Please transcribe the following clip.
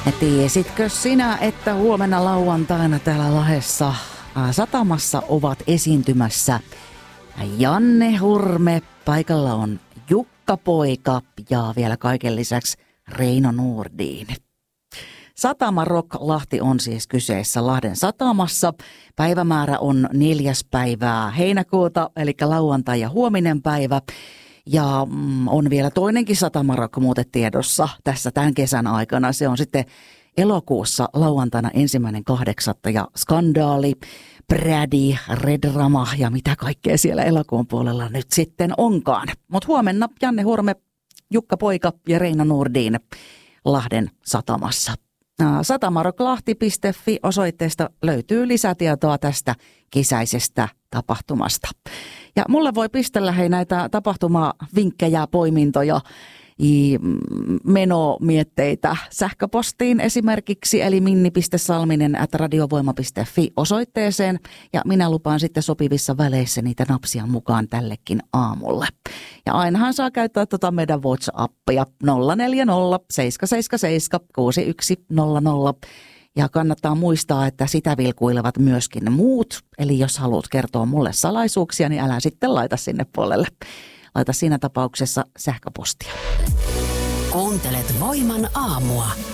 Tiesitkö sinä, että huomenna lauantaina täällä Lahdessa satamassa ovat esiintymässä Janne Hurme, paikalla on Jukka Poika ja vielä kaiken lisäksi Reino Nordin. Satama Rock Lahti on siis kyseessä Lahden satamassa. Päivämäärä on 4. päivää heinäkuuta, eli lauantai ja huominen päivä. Ja on vielä toinenkin Satama Rock muuten tiedossa tässä tämän kesän aikana. Se on sitten elokuussa lauantaina 1.8. ja Skandaali, Prädi, Red Rama ja mitä kaikkea siellä elokuun puolella nyt sitten onkaan. Mutta huomenna Janne Hurme, Jukka Poika ja Reino Nordin Lahden satamassa. Satamarocklahti.fi osoitteesta löytyy lisätietoa tästä kesäisestä tapahtumasta. Ja mulle voi pistellä näitä tapahtumavinkkejä, poimintoja, menomietteitä sähköpostiin esimerkiksi, eli minni.salminen@radiovoima.fi osoitteeseen, ja minä lupaan sitten sopivissa väleissä niitä napsia mukaan tällekin aamulle. Ja ainahan saa käyttää meidän WhatsAppia 040 777 6100. Ja kannattaa muistaa, että sitä vilkuilevat myöskin muut. Eli jos haluat kertoa mulle salaisuuksia, niin älä sitten laita sinne puolelle. Laita siinä tapauksessa sähköpostia. Kuuntelet Voiman aamua.